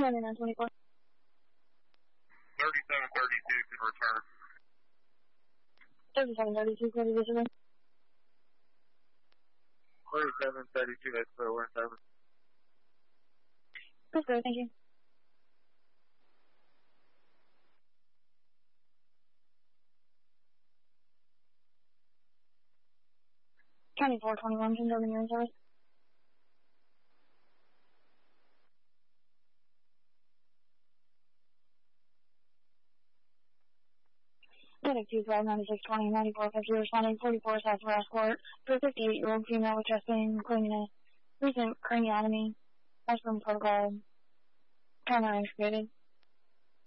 2924. 3732 can return. 3732, clear to visitor. 3732 Expo, we're in service. That's good, thank you. County 421, confirming you're in service. Medic 212-9620, 9450, responding 44 Southwest Court to a 58-year-old female with chest pain, including a recent craniotomy, as from protocol, trauma executed.